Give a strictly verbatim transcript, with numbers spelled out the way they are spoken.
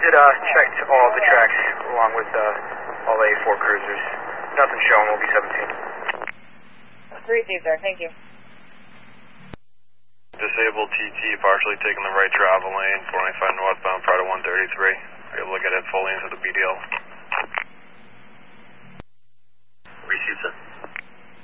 did uh, check all the tracks along with uh, all A four cruisers. Nothing showing, we'll be seventeen. Received there, thank you. Disabled T T partially taking the right travel lane, four ninety-five northbound, Prado one thirty-three. Are you able to get it fully into the B D L?